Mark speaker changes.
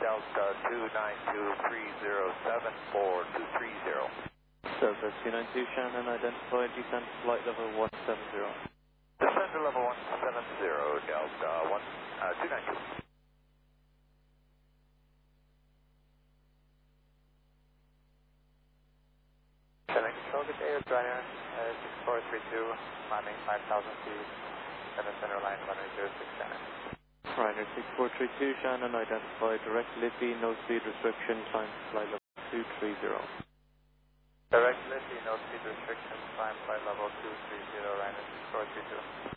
Speaker 1: Delta 292307423.
Speaker 2: Delta 292 Shannon, identified descent flight level 170.
Speaker 1: Descend to level 170, Delta 292.
Speaker 3: Shannon Control, good day, Ryanair 6432, climbing 5,000 feet, center line runway 06 Shannon.
Speaker 2: Ryanair 6432 Shannon, identified direct Liffey, no speed restriction, time flight level 230.
Speaker 3: Direct Liffey, no speed restriction, climb flight level 230, Ryanair 6432.